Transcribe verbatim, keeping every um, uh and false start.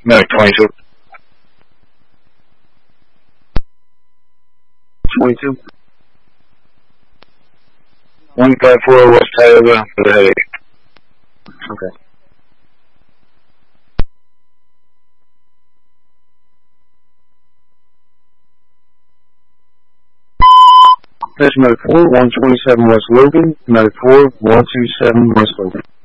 Medic twenty-two. twenty-two. one five four West Tioga for the headache. Okay. That's Medic four, one twenty-seven West Logan. Medic four, one two seven West Logan.